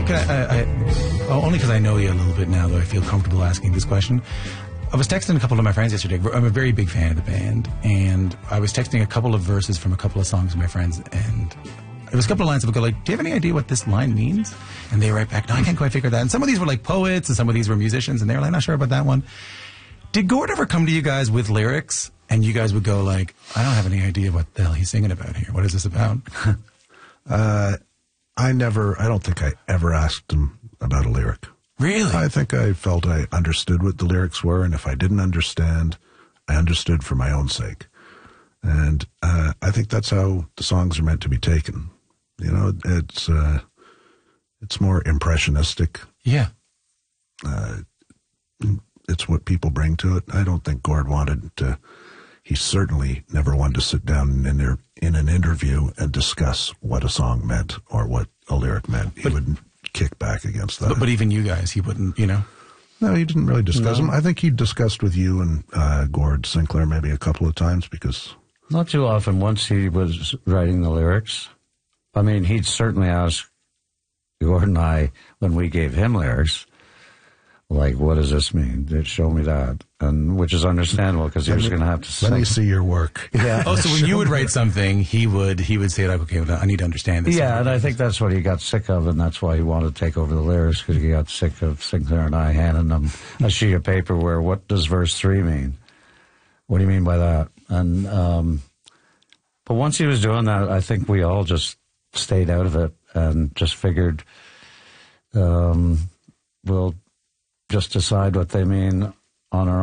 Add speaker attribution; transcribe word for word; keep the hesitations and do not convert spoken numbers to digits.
Speaker 1: can I, I, I, oh, only because I know you a little bit now, though I feel comfortable asking this question. I was texting a couple of my friends yesterday. I'm a very big fan of the band, and I was texting a couple of verses from a couple of songs with my friends, and there was a couple of lines that would go like, do you have any idea what this line means? And they write back, no, I can't quite figure that. And some of these were like poets, and some of these were musicians, and they were like, not sure about that one. Did Gord ever come to you guys with lyrics, and you guys would go like, I don't have any idea what the hell he's singing about here. What is this about?
Speaker 2: uh, I never, I don't think I ever asked him about a lyric.
Speaker 1: Really?
Speaker 2: I think I felt I understood what the lyrics were, and if I didn't understand, I understood for my own sake. And uh, I think that's how the songs are meant to be taken. You know, it's uh, it's more impressionistic.
Speaker 1: Yeah.
Speaker 2: Uh, it's what people bring to it. I don't think Gord wanted to, he certainly never wanted to sit down in, inter, in an interview and discuss what a song meant or what a lyric meant. He but, wouldn't kick back against that.
Speaker 1: But, but even you guys, he wouldn't, you know?
Speaker 2: No, he didn't really discuss
Speaker 3: No.
Speaker 2: them. I think he discussed with you and uh, Gord Sinclair maybe a couple of times because...
Speaker 3: Not too often. Once he was writing the lyrics. I mean, he'd certainly ask Gord and I, when we gave him lyrics, like, what does this mean? Show me that. And which is understandable because he was going to have to say.
Speaker 2: Let me see your work.
Speaker 3: Yeah.
Speaker 1: Oh, so when you would write something, he would he would say, like, okay, well, I need to understand this.
Speaker 3: Yeah, and I think that's what he got sick of, and that's why he wanted to take over the lyrics, because he got sick of Sinclair and I handing him a sheet of paper where, what does verse three mean? What do you mean by that? And um, but once he was doing that, I think we all just stayed out of it and just figured um, we'll just decide what they mean on our